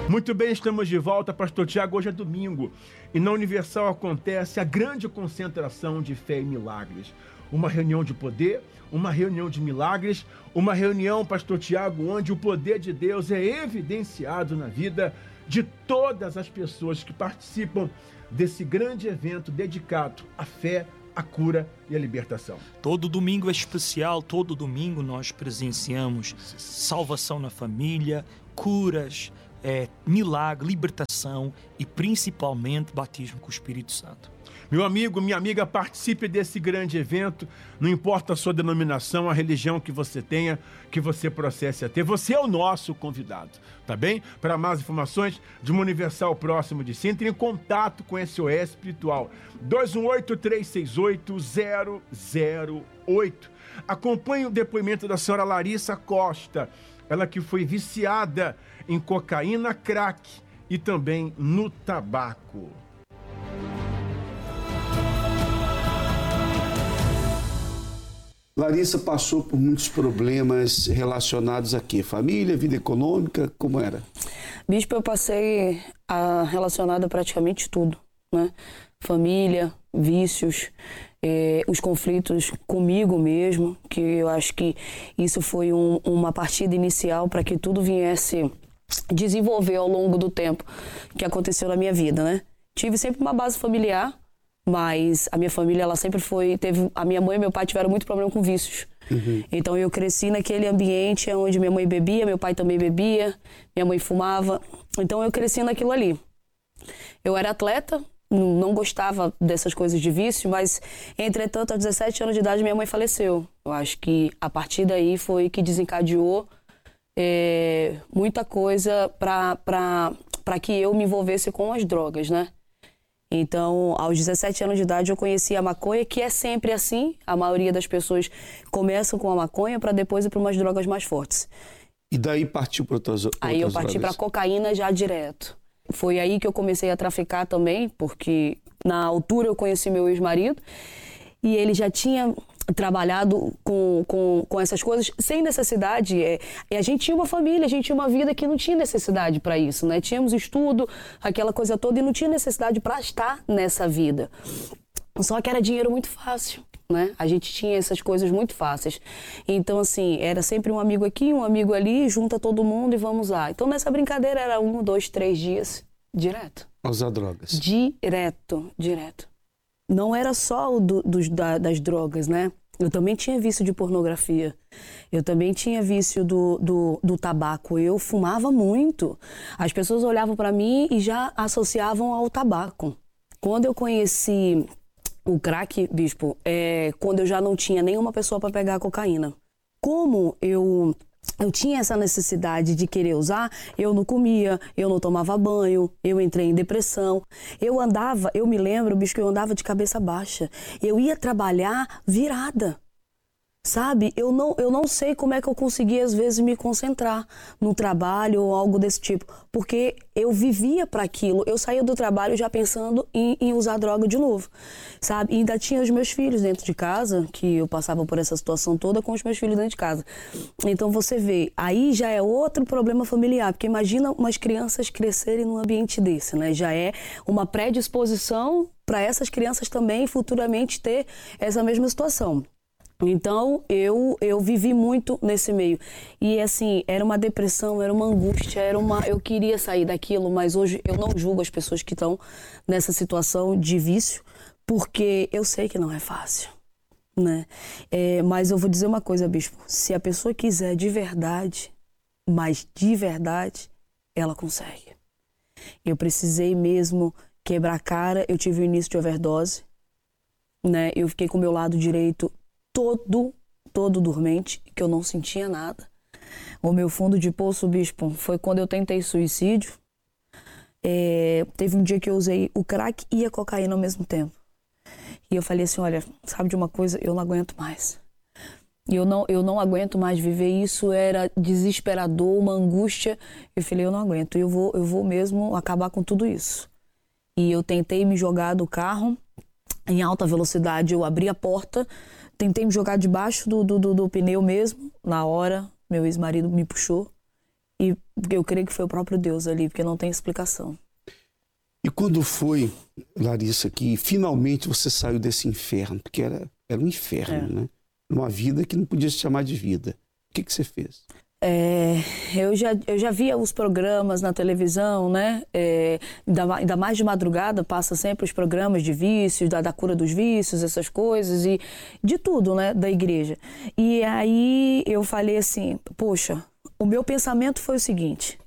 Muito bem, estamos de volta, Pastor Tiago. Hoje é domingo e na Universal acontece a grande concentração de fé e milagres. Uma reunião de poder, uma reunião de milagres, uma reunião, Pastor Tiago, onde o poder de Deus é evidenciado na vida de todas as pessoas que participam desse grande evento dedicado à fé, à cura e à libertação. Todo domingo é especial, todo domingo nós presenciamos salvação na família, curas, milagre, libertação e principalmente batismo com o Espírito Santo. Meu amigo, minha amiga, participe desse grande evento, não importa a sua denominação, a religião que você tenha, que você processe a ter, você é o nosso convidado, tá bem? Para mais informações de uma Universal próximo de si, entre em contato com SOS Espiritual, 218-368-008. Acompanhe o depoimento da senhora Larissa Costa, ela que foi viciada em cocaína, crack e também no tabaco. Larissa passou por muitos problemas relacionados a quê? Família, vida econômica, como era? Bispo, eu passei relacionada a praticamente tudo, né? Família, vícios, os conflitos comigo mesmo, que eu acho que isso foi uma partida inicial para que tudo viesse desenvolver ao longo do tempo que aconteceu na minha vida, né? Tive sempre uma base familiar, mas a minha família, ela sempre a minha mãe e meu pai tiveram muito problema com vícios. Uhum. Então eu cresci naquele ambiente onde minha mãe bebia, meu pai também bebia, minha mãe fumava, então eu cresci naquilo ali. Eu era atleta, não gostava dessas coisas de vício, mas entretanto aos 17 anos de idade minha mãe faleceu. Eu acho que a partir daí foi que desencadeou muita coisa para que eu me envolvesse com as drogas, né? Então, aos 17 anos de idade, eu conheci a maconha, que é sempre assim. A maioria das pessoas começam com a maconha para depois ir para umas drogas mais fortes. E daí partiu para outras drogas? Aí eu parti para cocaína já direto. Foi aí que eu comecei a traficar também, porque na altura eu conheci meu ex-marido e ele já tinha trabalhado com essas coisas sem necessidade. E a gente tinha uma família, a gente tinha uma vida que não tinha necessidade para isso, né? Tínhamos estudo, aquela coisa toda, e não tinha necessidade para estar nessa vida. Só que era dinheiro muito fácil, né? A gente tinha essas coisas muito fáceis. Então, assim, era sempre um amigo aqui, um amigo ali, junta todo mundo e vamos lá. Então, nessa brincadeira era 1, 2, 3 dias, direto. A usar drogas? Direto. Não era só das drogas, né? Eu também tinha vício de pornografia. Eu também tinha vício do tabaco. Eu fumava muito. As pessoas olhavam para mim e já associavam ao tabaco. Quando eu conheci o crack, Bispo, quando eu já não tinha nenhuma pessoa para pegar a cocaína. Como eu tinha essa necessidade de querer usar, eu não comia, eu não tomava banho, eu entrei em depressão. Eu me lembro, bicho, que eu andava de cabeça baixa. Eu ia trabalhar virada, sabe? Eu não sei como é que eu conseguia, às vezes, me concentrar no trabalho ou algo desse tipo, porque eu vivia para aquilo. Eu saía do trabalho já pensando em usar droga de novo, sabe? E ainda tinha os meus filhos dentro de casa, que eu passava por essa situação toda com os meus filhos dentro de casa. Então você vê, aí já é outro problema familiar, porque imagina umas crianças crescerem num ambiente desse, né? Já é uma predisposição para essas crianças também futuramente ter essa mesma situação. Então, eu vivi muito nesse meio. E, assim, era uma depressão, era uma angústia, eu queria sair daquilo, mas hoje eu não julgo as pessoas que estão nessa situação de vício, porque eu sei que não é fácil, né? Mas eu vou dizer uma coisa, Bispo, se a pessoa quiser de verdade, mas de verdade, ela consegue. Eu precisei mesmo quebrar a cara, eu tive o início de overdose, né? Eu fiquei com o meu lado direito todo dormente, que eu não sentia nada. O meu fundo de poço, Bispo, foi quando eu tentei suicídio. Teve um dia que eu usei o crack e a cocaína ao mesmo tempo. E eu falei assim, olha, sabe de uma coisa? Eu não aguento mais. Eu não aguento mais viver isso, era desesperador, uma angústia. Eu falei, eu não aguento, eu vou mesmo acabar com tudo isso. E eu tentei me jogar do carro em alta velocidade, eu abri a porta, tentei me jogar debaixo do pneu mesmo. Na hora, meu ex-marido me puxou e eu creio que foi o próprio Deus ali, porque não tem explicação. E quando foi, Larissa, que finalmente você saiu desse inferno? Porque era um inferno, né? Uma vida que não podia se chamar de vida. O que você fez? Eu já via os programas na televisão, né? Ainda mais de madrugada, passa sempre os programas de vícios, da cura dos vícios, essas coisas, e de tudo, né? Da igreja. E aí eu falei assim, poxa, o meu pensamento foi o seguinte: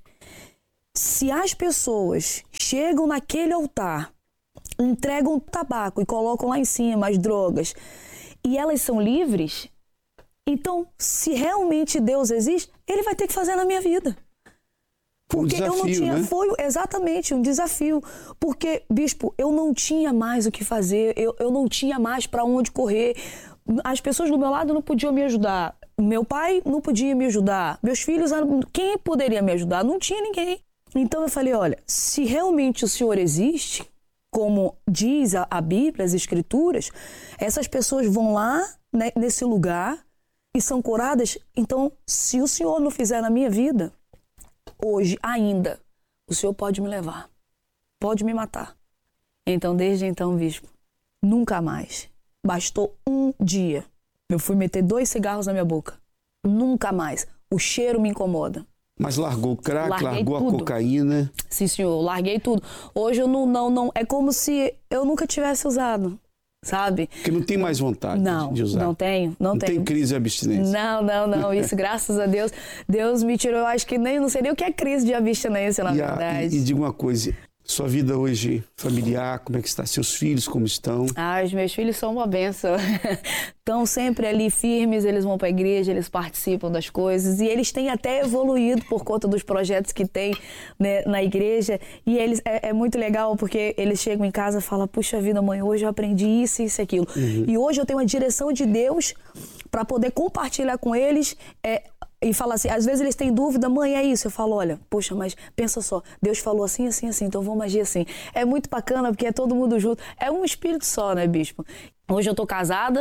se as pessoas chegam naquele altar, entregam tabaco e colocam lá em cima as drogas, e elas são livres, então, se realmente Deus existe, Ele vai ter que fazer na minha vida. Porque um desafio, eu não tinha, né? Foi exatamente um desafio. Porque, bispo, eu não tinha mais o que fazer, eu não tinha mais para onde correr. As pessoas do meu lado não podiam me ajudar. Meu pai não podia me ajudar. Meus filhos, quem poderia me ajudar? Não tinha ninguém. Então eu falei, olha, se realmente o Senhor existe, como diz a Bíblia, as Escrituras, essas pessoas vão lá, né, nesse lugar e são curadas. Então, se o Senhor não fizer na minha vida, hoje ainda, o Senhor pode me levar, pode me matar. Então, desde então, bispo, nunca mais. Bastou um dia. Eu fui meter 2 cigarros na minha boca. Nunca mais. O cheiro me incomoda. Mas largou o crack, largou tudo. A cocaína. Sim, senhor, larguei tudo. Hoje eu não. É como se eu nunca tivesse usado, sabe? Porque não tem mais vontade de usar. Não tenho. Não tem crise de abstinência. Não. Isso, graças a Deus, Deus me tirou. Eu acho que não sei nem o que é crise de abstinência, na verdade. E diga uma coisa. Sua vida hoje familiar, como é que está? Seus filhos, como estão? Os meus filhos são uma bênção. Estão sempre ali firmes, eles vão para a igreja, eles participam das coisas e eles têm até evoluído por conta dos projetos que tem, né, na igreja. E eles é muito legal porque eles chegam em casa e falam, puxa vida, mãe, hoje eu aprendi isso, isso e aquilo. E hoje eu tenho a direção de Deus para poder compartilhar com eles e falar assim, às vezes eles têm dúvida, mãe, é isso. Eu falo, olha, poxa, mas pensa só, Deus falou assim, assim, assim, então vamos agir assim. É muito bacana porque é todo mundo junto. É um espírito só, né, bispo? Hoje eu tô casada,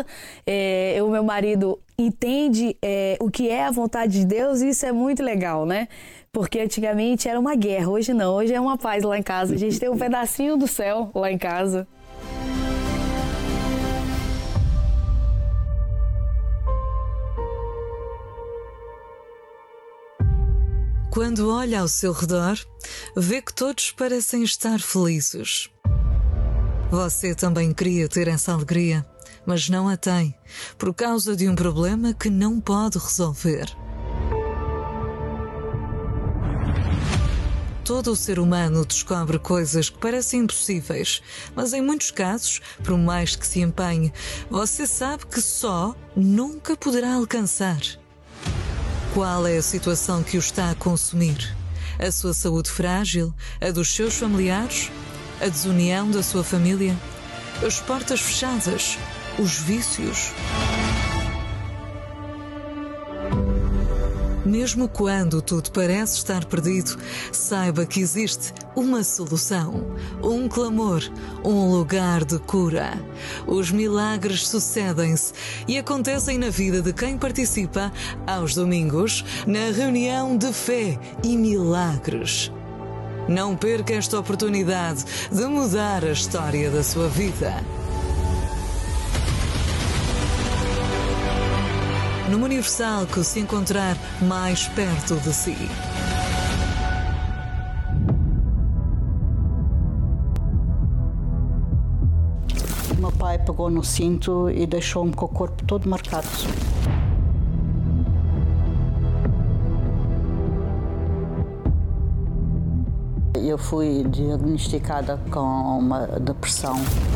o meu marido entende o que é a vontade de Deus e isso é muito legal, né? Porque antigamente era uma guerra, hoje não, hoje é uma paz lá em casa. A gente tem um pedacinho do céu lá em casa. Quando olha ao seu redor, vê que todos parecem estar felizes. Você também queria ter essa alegria, mas não a tem, por causa de um problema que não pode resolver. Todo o ser humano descobre coisas que parecem impossíveis, mas em muitos casos, por mais que se empenhe, você sabe que só nunca poderá alcançar. Qual é a situação que o está a consumir? A sua saúde frágil? A dos seus familiares? A desunião da sua família? As portas fechadas? Os vícios? Mesmo quando tudo parece estar perdido, saiba que existe uma solução, um clamor, um lugar de cura. Os milagres sucedem-se e acontecem na vida de quem participa aos domingos na reunião de fé e milagres. Não perca esta oportunidade de mudar a história da sua vida. Numa Universal que se encontrar mais perto de si. O meu pai pegou no cinto e deixou-me com o corpo todo marcado. Eu fui diagnosticada com uma depressão.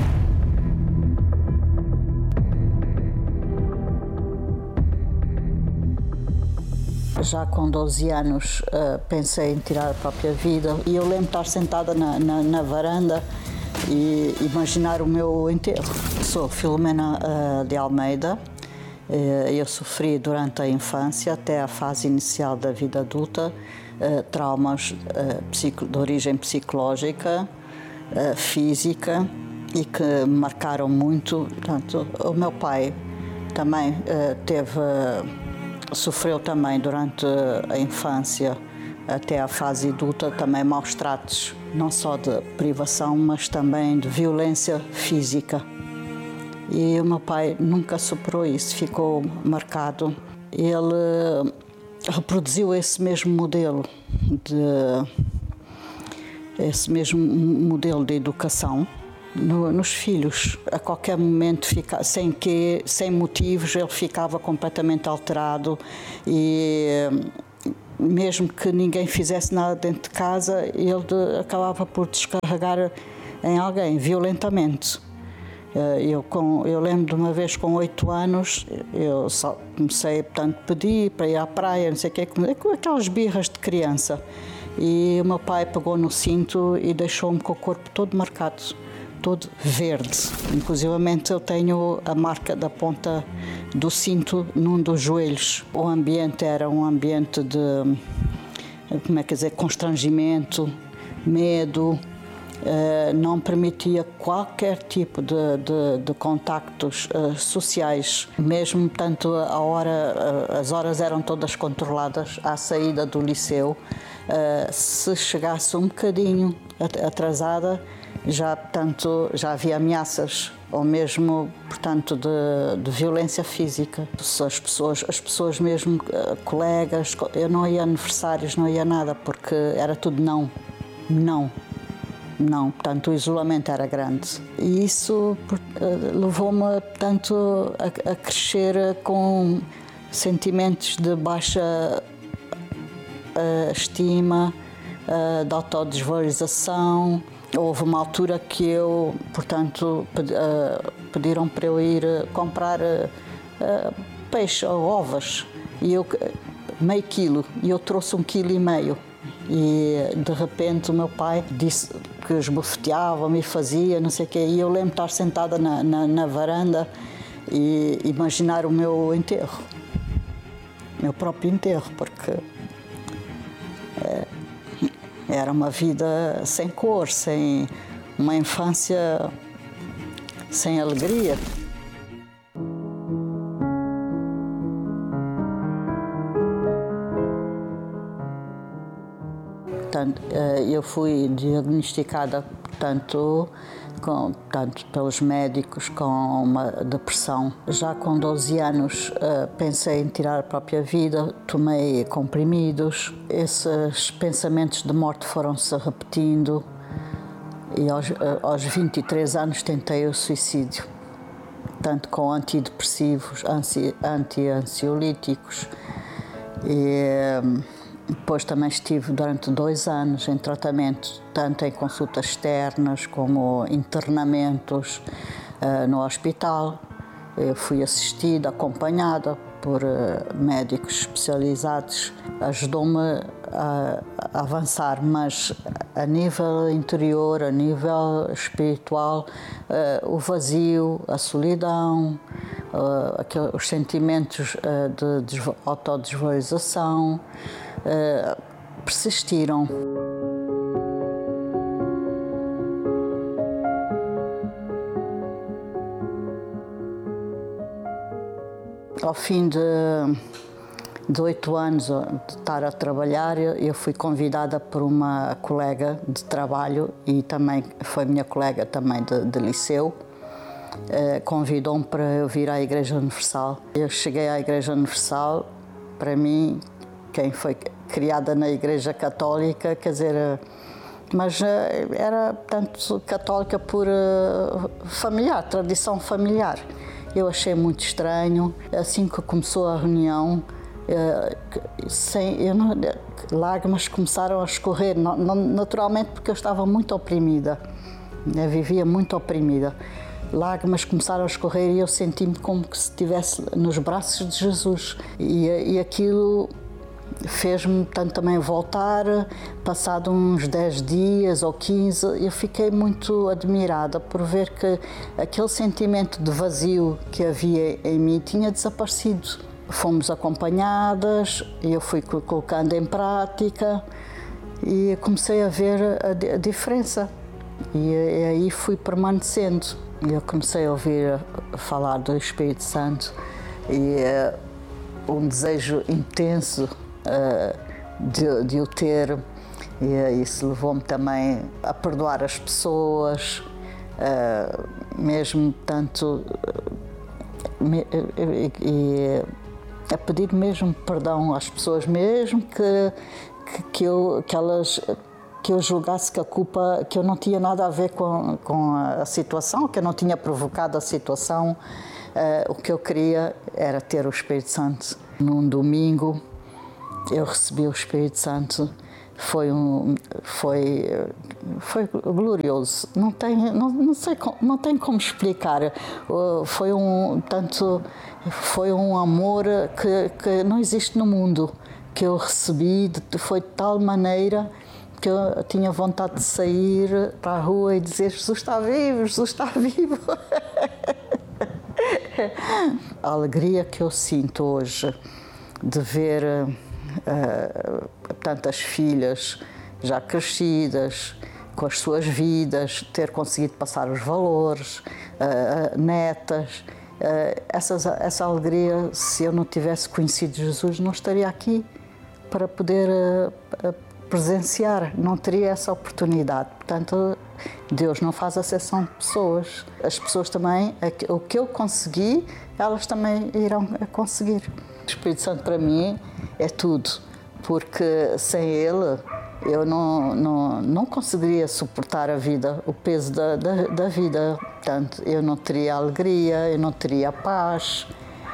Já com 12 anos pensei em tirar a própria vida e eu lembro de estar sentada na varanda e imaginar o meu enterro. Sou Filomena de Almeida, eu sofri durante a infância até a fase inicial da vida adulta traumas de origem psicológica, física e que me marcaram muito. Portanto, o meu pai também sofreu também durante a infância até à fase adulta, também maus tratos, não só de privação, mas também de violência física. E o meu pai nunca superou isso, ficou marcado. Ele reproduziu esse mesmo modelo de educação nos filhos. A qualquer momento, sem motivos, ele ficava completamente alterado e mesmo que ninguém fizesse nada dentro de casa, ele acabava por descarregar em alguém violentamente. Eu lembro de uma vez com 8 anos, eu só comecei, portanto, a pedir para ir à praia, não sei o quê, aquelas birras de criança. E o meu pai pegou no cinto e deixou-me com o corpo todo marcado, todo verde. Inclusivamente eu tenho a marca da ponta do cinto num dos joelhos. O ambiente era um ambiente de, constrangimento, medo. Não permitia qualquer tipo de contactos sociais, mesmo tanto as horas eram todas controladas à saída do liceu. Se chegasse um bocadinho atrasada, já havia ameaças ou mesmo, portanto, de violência física. As pessoas mesmo, colegas, eu não ia a aniversários, não ia nada, porque era tudo não, portanto o isolamento era grande. E isso levou-me, portanto, a crescer com sentimentos de baixa estima, de autodesvalorização. Houve uma altura que eu, portanto, pediram para eu ir comprar peixe ou ovos, e eu, meio quilo, e eu trouxe 1,5 kg. E de repente o meu pai disse que esbofeteava, me fazia, não sei o quê, e eu lembro de estar sentada na varanda e imaginar o meu enterro, meu próprio enterro, porque era uma vida sem cor, sem uma infância sem alegria. Eu fui diagnosticada, portanto, pelos médicos com uma depressão. Já com 12 anos pensei em tirar a própria vida, tomei comprimidos. Esses pensamentos de morte foram-se repetindo e aos 23 anos tentei o suicídio, tanto com antidepressivos, anti-ansiolíticos. Depois também estive durante 2 anos em tratamento, tanto em consultas externas como internamentos no hospital. Eu fui assistida, acompanhada por médicos especializados. Ajudou-me a avançar, mas a nível interior, a nível espiritual, o vazio, a solidão, os sentimentos de autodesvalorização, persistiram. Ao fim de 8 anos de estar a trabalhar, eu fui convidada por uma colega de trabalho e também foi minha colega também de liceu. Convidou-me para eu vir à Igreja Universal. Eu cheguei à Igreja Universal, para mim, quem foi criada na Igreja Católica, quer dizer, mas era, portanto, católica por familiar, tradição familiar. Eu achei muito estranho. Assim que começou a reunião, lágrimas começaram a escorrer, naturalmente porque eu estava muito oprimida, eu vivia muito oprimida. Lágrimas começaram a escorrer e eu senti-me como que se estivesse nos braços de Jesus. E aquilo fez-me tanto também voltar. Passado uns 10 dias ou 15, eu fiquei muito admirada por ver que aquele sentimento de vazio que havia em mim tinha desaparecido. Fomos acompanhadas, eu fui colocando em prática e comecei a ver a diferença. E aí fui permanecendo. Eu comecei a ouvir falar do Espírito Santo e um desejo intenso de o ter, e isso levou-me também a perdoar as pessoas, mesmo tanto, e a pedir mesmo perdão às pessoas, mesmo que eu julgasse que a culpa, que eu não tinha nada a ver com a situação, que eu não tinha provocado a situação. O que eu queria era ter o Espírito Santo. Num domingo eu recebi o Espírito Santo, foi glorioso. Não tem como explicar. Foi um amor que não existe no mundo, que eu recebi, foi de tal maneira que eu tinha vontade de sair para a rua e dizer: Jesus está vivo, Jesus está vivo. A alegria que eu sinto hoje de ver tantas filhas já crescidas, com as suas vidas, ter conseguido passar os valores, netas, essa alegria, se eu não tivesse conhecido Jesus, não estaria aqui para poder presenciar, não teria essa oportunidade. Portanto, Deus não faz exceção de pessoas. As pessoas também, o que eu consegui, elas também irão conseguir. O Espírito Santo para mim é tudo, porque sem ele eu não conseguiria suportar a vida, o peso da vida. Portanto, eu não teria alegria, eu não teria paz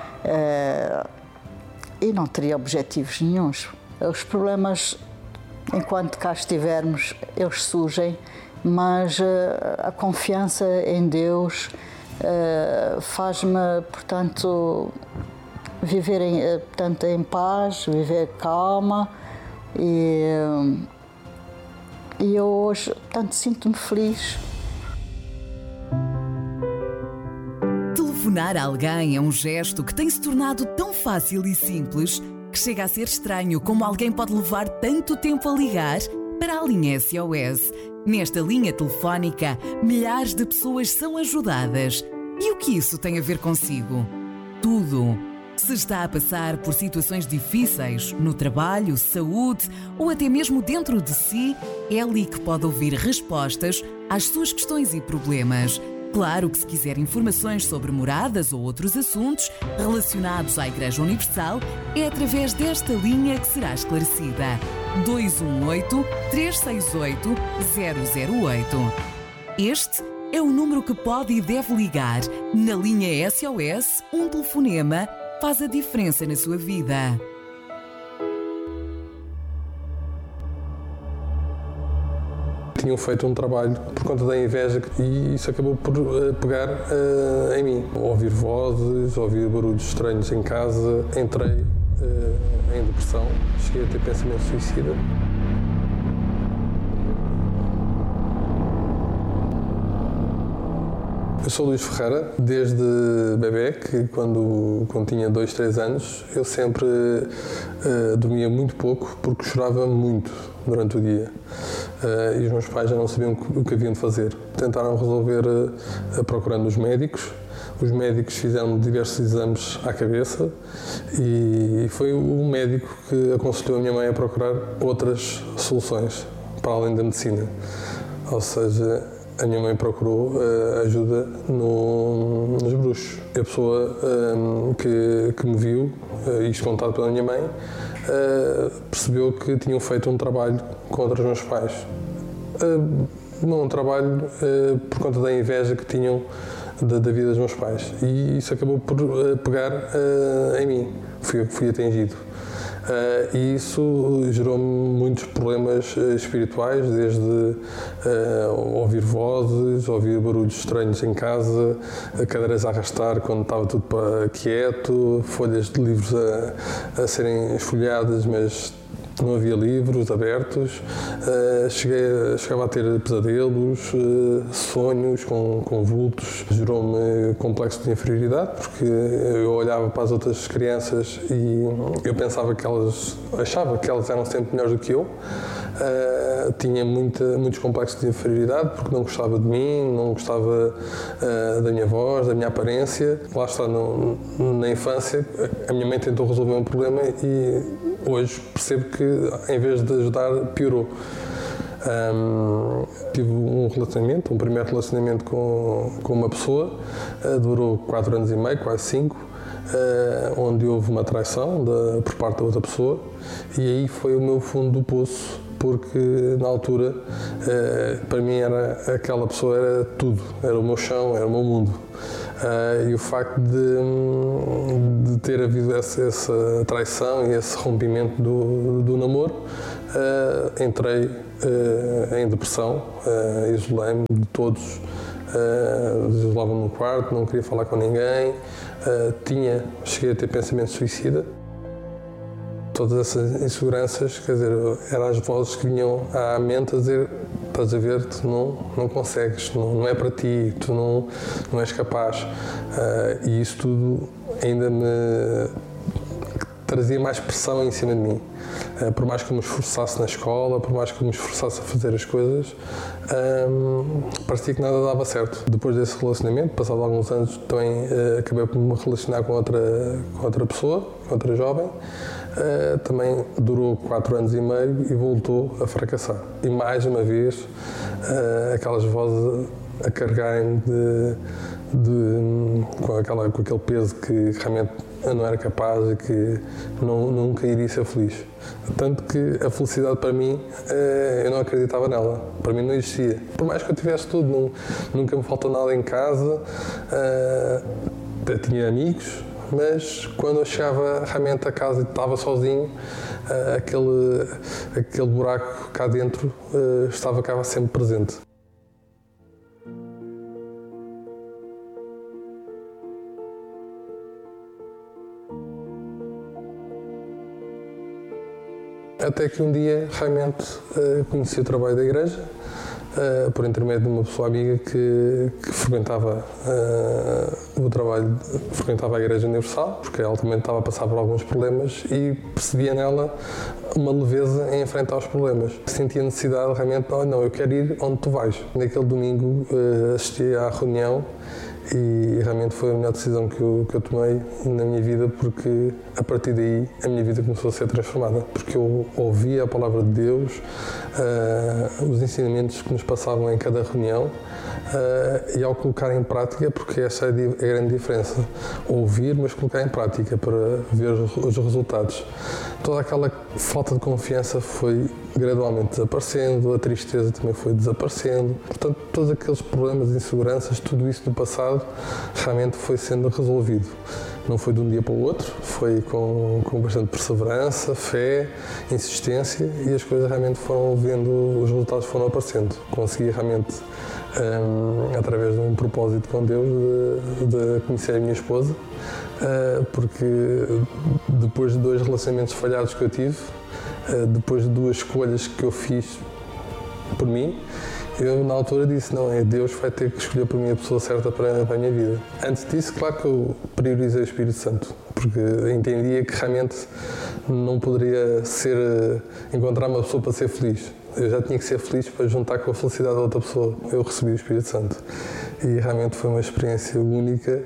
e não teria objetivos nenhuns. Os problemas, enquanto cá estivermos, eles surgem, mas a confiança em Deus faz-me, portanto, viver em paz, viver calma, e eu hoje, portanto, sinto-me feliz. Telefonar a alguém é um gesto que tem se tornado tão fácil e simples que chega a ser estranho como alguém pode levar tanto tempo a ligar para a linha SOS. Nesta linha telefónica, milhares de pessoas são ajudadas. E o que isso tem a ver consigo? Tudo. Se está a passar por situações difíceis, no trabalho, saúde ou até mesmo dentro de si, é ali que pode ouvir respostas às suas questões e problemas. Claro que se quiser informações sobre moradas ou outros assuntos relacionados à Igreja Universal, é através desta linha que será esclarecida. 218-368-008. Este é o número que pode e deve ligar. Na linha SOS, um telefonema faz a diferença na sua vida. Tinham feito um trabalho por conta da inveja e isso acabou por pegar em mim. Ouvir vozes, ouvir barulhos estranhos em casa, entrei em depressão, cheguei a ter pensamento suicida. Eu sou Luís Ferreira, desde bebê, que quando tinha 2, 3 anos, eu sempre dormia muito pouco porque chorava muito durante o dia. E os meus pais já não sabiam o que haviam de fazer. Tentaram resolver procurando os médicos. Os médicos fizeram diversos exames à cabeça e foi o médico que aconselhou a minha mãe a procurar outras soluções para além da medicina. Ou seja, a minha mãe procurou ajuda nos bruxos. A pessoa que me viu, isto contado pela minha mãe, percebeu que tinham feito um trabalho contra os meus pais. Um trabalho por conta da inveja que tinham da vida dos meus pais. E isso acabou por pegar em mim. Fui atingido. E isso gerou-me muitos problemas espirituais, desde ouvir vozes, ouvir barulhos estranhos em casa, cadeiras a arrastar quando estava tudo quieto, folhas de livros a serem esfolhadas, mas não havia livros abertos. Chegava a ter pesadelos, sonhos com vultos. Gerou-me complexo de inferioridade, porque eu olhava para as outras crianças e eu pensava achava que elas eram sempre melhores do que eu. Tinha muitos complexos de inferioridade, porque não gostava de mim, não gostava da minha voz, da minha aparência. Lá está, na infância, a minha mãe tentou resolver um problema e Hoje percebo que, em vez de ajudar, piorou. Tive um primeiro relacionamento com uma pessoa, durou 4 anos e meio, quase 5, onde houve uma traição por parte da outra pessoa, e aí foi o meu fundo do poço, porque na altura, para mim, aquela pessoa era tudo, era o meu chão, era o meu mundo. E o facto de ter havido essa traição e esse rompimento do namoro, entrei em depressão, isolei-me de todos, isolava-me no quarto, não queria falar com ninguém, cheguei a ter pensamento suicida. Todas essas inseguranças, quer dizer, eram as vozes que vinham à mente a dizer: estás a ver, tu não consegues, não é para ti, tu não és capaz. E isso tudo ainda me trazia mais pressão em cima de mim. Por mais que eu me esforçasse na escola, por mais que eu me esforçasse a fazer as coisas, parecia que nada dava certo. Depois desse relacionamento, passado alguns anos, também acabei por me relacionar com outra pessoa, com outra jovem. Também durou 4 anos e meio e voltou a fracassar. E mais uma vez, aquelas vozes a carregarem com aquele peso que realmente eu não era capaz e que nunca iria ser feliz. Tanto que a felicidade para mim, eu não acreditava nela. Para mim não existia. Por mais que eu tivesse tudo, nunca me faltou nada em casa, eu tinha amigos, mas quando eu chegava realmente a casa e estava sozinho, aquele buraco cá dentro estava sempre presente. Até que um dia realmente conheci o trabalho da igreja, por intermédio de uma pessoa amiga que frequentava o trabalho, frequentava a Igreja Universal, porque ela também estava a passar por alguns problemas e percebia nela uma leveza em enfrentar os problemas. Sentia a necessidade realmente, não, eu quero ir onde tu vais. Naquele domingo assisti à reunião e realmente foi a melhor decisão que eu tomei na minha vida, porque a partir daí a minha vida começou a ser transformada, porque eu ouvia a palavra de Deus, os ensinamentos que nos passavam em cada reunião, e ao colocar em prática, porque essa é a grande diferença, ouvir, mas colocar em prática para ver os resultados. Toda aquela falta de confiança foi gradualmente desaparecendo, a tristeza também foi desaparecendo, portanto todos aqueles problemas, inseguranças, tudo isso do passado realmente foi sendo resolvido. Não foi de um dia para o outro, foi com bastante perseverança, fé, insistência, e as coisas realmente foram vendo, os resultados foram aparecendo. Consegui realmente, através de um propósito com Deus, de conhecer a minha esposa, porque depois de 2 relacionamentos falhados que eu tive, depois de 2 escolhas que eu fiz por mim, eu na altura disse, não, Deus vai ter que escolher por mim a pessoa certa para a minha vida. Antes disso, claro que eu priorizei o Espírito Santo, porque entendia que realmente não poderia encontrar uma pessoa para ser feliz. Eu já tinha que ser feliz para juntar com a felicidade da outra pessoa. Eu recebi o Espírito Santo e realmente foi uma experiência única,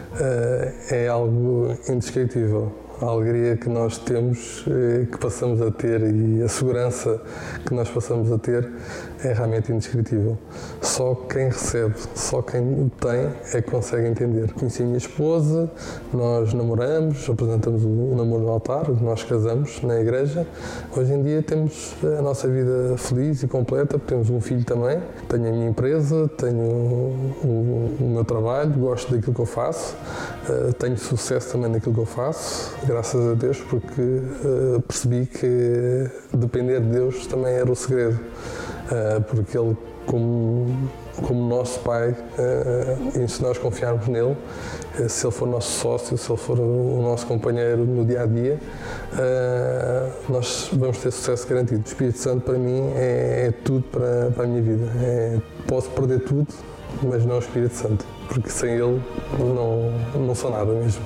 é algo indescritível. A alegria que nós temos, que passamos a ter, e a segurança que nós passamos a ter é realmente indescritível. Só quem recebe, só quem o tem é que consegue entender. Conheci a minha esposa, nós namoramos, apresentamos o namoro no altar, nós casamos na igreja. Hoje em dia temos a nossa vida feliz e completa, temos um filho também, tenho a minha empresa, tenho o meu trabalho, gosto daquilo que eu faço, tenho sucesso também naquilo que eu faço, graças a Deus, porque percebi que depender de Deus também era o segredo, porque Ele, como nosso Pai, e se nós confiarmos nele, se Ele for nosso sócio, se Ele for o nosso companheiro no dia-a-dia, nós vamos ter sucesso garantido. O Espírito Santo para mim é tudo para a minha vida. Posso perder tudo, mas não o Espírito Santo, porque sem Ele não sou nada mesmo.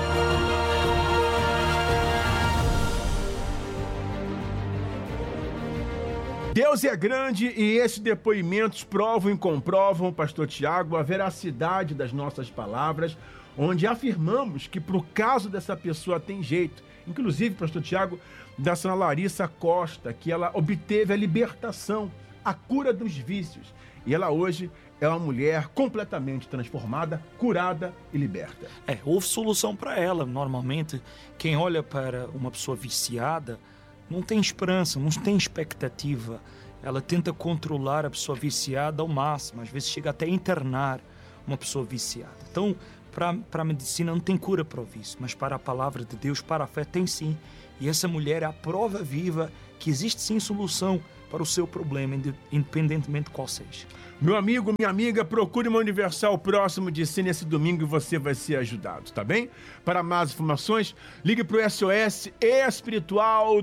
Deus é grande e esses depoimentos provam e comprovam, pastor Tiago, a veracidade das nossas palavras, onde afirmamos que, pro caso dessa pessoa tem jeito, inclusive, pastor Tiago, da senhora Larissa Costa, que ela obteve a libertação, a cura dos vícios. E ela hoje é uma mulher completamente transformada, curada e liberta. Houve solução para ela. Normalmente, quem olha para uma pessoa viciada não tem esperança, não tem expectativa. Ela tenta controlar a pessoa viciada ao máximo, às vezes chega até a internar uma pessoa viciada. Então, para a medicina não tem cura para o vício, mas para a palavra de Deus, para a fé, tem sim. E essa mulher é a prova viva que existe sim solução para o seu problema, independentemente de qual seja. Meu amigo, minha amiga, procure uma Universal próximo de si nesse domingo e você vai ser ajudado, tá bem? Para mais informações, ligue para o SOS Espiritual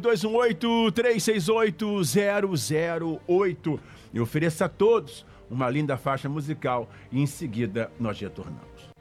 218-368-008 e ofereça a todos uma linda faixa musical e em seguida nós retornamos.